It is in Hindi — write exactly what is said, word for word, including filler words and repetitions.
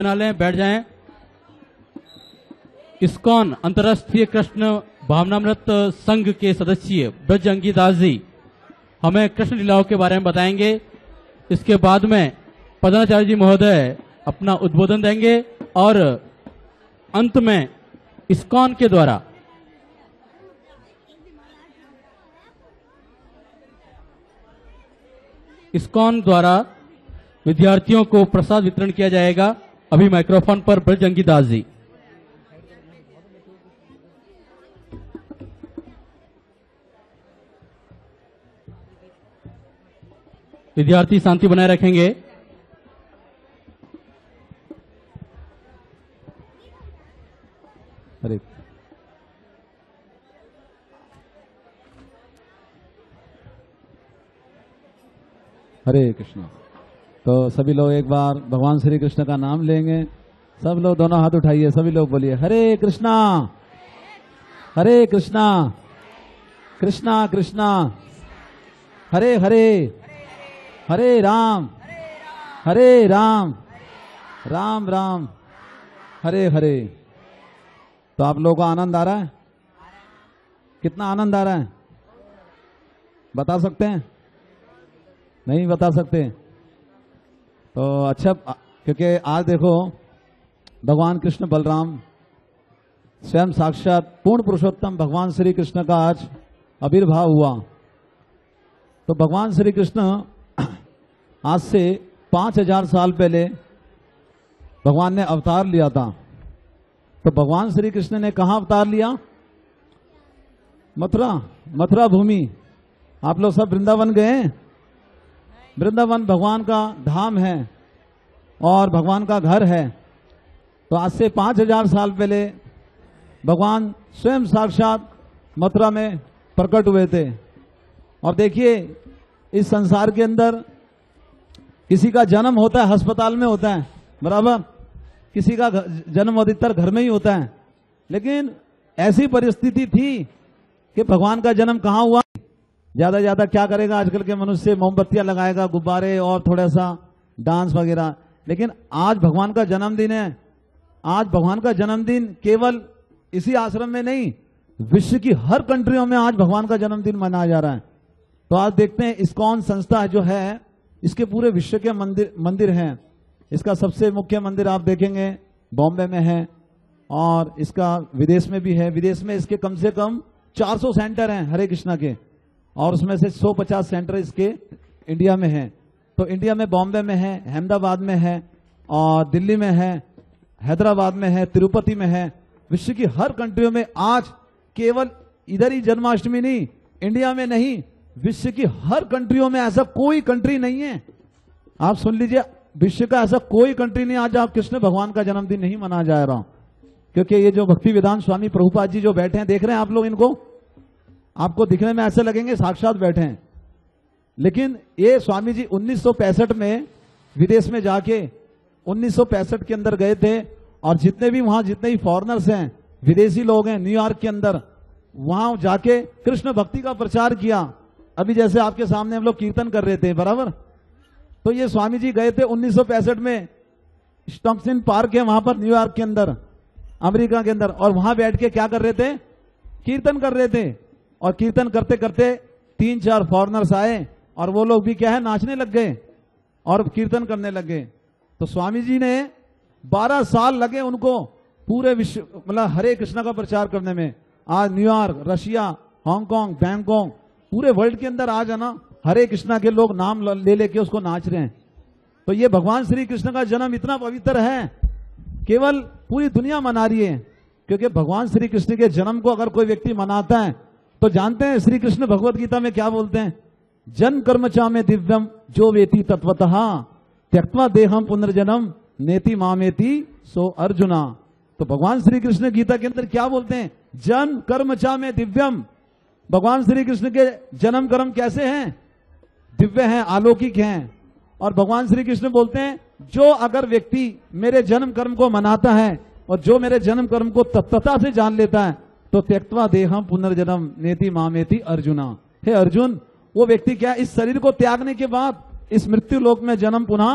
बना लें, बैठ जाएं। इस्कॉन अंतर्राष्ट्रीय कृष्ण भावनामृत संघ के सदस्य ब्रजअंगी दास जी हमें कृष्ण लीलाओं के बारे में बताएंगे। इसके बाद में पदाचार्य जी महोदय अपना उद्बोधन देंगे और अंत में इस्कॉन के द्वारा इस्कॉन द्वारा विद्यार्थियों को प्रसाद वितरण किया जाएगा। अभी माइक्रोफोन पर ब्रजअंगी दास जी। विद्यार्थी शांति बनाए रखेंगे। हरे हरे कृष्ण। तो सभी लोग एक बार भगवान श्री कृष्ण का नाम लेंगे। सब लोग दोनों हाथ उठाइए, सभी लोग बोलिए हरे कृष्णा हरे कृष्णा कृष्णा कृष्णा हरे हरे हरे राम हरे राम राम राम हरे हरे। तो आप लोगों को आनंद आ रहा है? कितना आनंद आ रहा है बता सकते हैं? नहीं बता सकते? तो अच्छा, क्योंकि आज देखो भगवान कृष्ण बलराम स्वयं साक्षात पूर्ण पुरुषोत्तम भगवान श्री कृष्ण का आज आविर्भाव हुआ। तो भगवान श्री कृष्ण आज से पांच हजार साल पहले भगवान ने अवतार लिया था। तो भगवान श्री कृष्ण ने कहां अवतार लिया? मथुरा, मथुरा भूमि। आप लोग सब वृंदावन गए? वृंदावन भगवान का धाम है और भगवान का घर है। तो आज से पांच हजार साल पहले भगवान स्वयं साक्षात मथुरा में प्रकट हुए थे। और देखिए, इस संसार के अंदर किसी का जन्म होता है अस्पताल में होता है, बराबर, किसी का जन्म अधिकतर घर में ही होता है। लेकिन ऐसी परिस्थिति थी कि भगवान का जन्म कहां हुआ? ज्यादा ज्यादा क्या करेगा आजकल के मनुष्य? मोमबत्तियां लगाएगा, गुब्बारे और थोड़ा सा डांस वगैरह। लेकिन आज भगवान का जन्मदिन है। आज भगवान का जन्मदिन केवल इसी आश्रम में नहीं, विश्व की हर कंट्रियों में आज भगवान का जन्मदिन मनाया जा रहा है। तो आज देखते हैं इस्कॉन संस्था जो है, इसके पूरे विश्व के मंदिर मंदिर हैं। इसका सबसे मुख्य मंदिर आप देखेंगे बॉम्बे में है और इसका विदेश में भी है। विदेश में इसके कम से कम चार सौ सेंटर हैं हरे कृष्णा के, और उसमें से एक सौ पचास सेंटर इसके इंडिया में हैं। तो इंडिया में बॉम्बे में है, अहमदाबाद में है और दिल्ली में है, हैदराबाद में है, तिरुपति में है। विश्व की हर कंट्रियों में आज केवल इधर ही जन्माष्टमी नहीं, इंडिया में नहीं, विश्व की हर कंट्रियों में ऐसा कोई कंट्री नहीं है। आप सुन लीजिए, विश्व का ऐसा कोई कंट्री नहीं आज आप कृष्ण भगवान का जन्मदिन नहीं मनाया जा रहा। क्योंकि ये जो भक्ति वेदांत स्वामी प्रभुपाद जी जो बैठे हैं, देख रहे हैं आप लोग इनको? आपको दिखने में ऐसे लगेंगे साक्षात बैठे हैं, लेकिन ये स्वामी जी उन्नीस सौ पैंसठ में विदेश में जाके उन्नीस सौ पैंसठ के अंदर गए थे। और जितने भी वहां जितने भी फॉरेनर्स हैं, विदेशी लोग हैं, न्यूयॉर्क के अंदर, वहां जाके कृष्ण भक्ति का प्रचार किया। अभी जैसे आपके सामने हम लोग कीर्तन कर रहे थे, बराबर। तो ये स्वामी जी गए थे उन्नीस सौ पैंसठ में, स्टम्पसन पार्क है वहां पर न्यूयॉर्क के अंदर, अमेरिका के अंदर, और वहां बैठ के क्या कर रहे थे? कीर्तन कर रहे थे। और कीर्तन करते करते तीन चार फॉरेनर्स आए और वो लोग भी क्या है, नाचने लग गए और कीर्तन करने लग गए। तो स्वामी जी ने बारह साल लगे उनको पूरे विश्व मतलब हरे कृष्णा का प्रचार करने में। आज न्यूयॉर्क, रशिया, हांगकांग, बैंकॉक, पूरे वर्ल्ड के अंदर आज है ना हरे कृष्णा के लोग नाम ले लेके उसको नाच रहे हैं। तो ये भगवान श्री कृष्ण का जन्म इतना पवित्र है, केवल पूरी दुनिया मना रही है। क्योंकि भगवान श्री कृष्ण के जन्म को अगर कोई व्यक्ति मनाता है तो जानते हैं श्री कृष्ण भगवत गीता में क्या बोलते हैं? जन कर्मचा में दिव्यम जो वेति तत्वतः त्यक्त्वा देहम पुनर्जन्म नेति मामेति सो अर्जुना। तो भगवान श्री कृष्ण गीता के अंदर क्या बोलते हैं? जन कर्मचा में दिव्यम। भगवान श्री कृष्ण के जन्म कर्म कैसे हैं? दिव्य हैं, अलौकिक हैं। और भगवान श्री कृष्ण बोलते हैं, जो अगर व्यक्ति मेरे जन्म कर्म को मनाता है और जो मेरे जन्म कर्म को तत्वता से जान लेता है, तो त्यक्त्वा देहम पुनर्जन्म नेति मामेति अर्जुना। हे अर्जुन, वो व्यक्ति क्या इस शरीर को त्यागने के बाद इस मृत्यु लोक में जन्म पुनः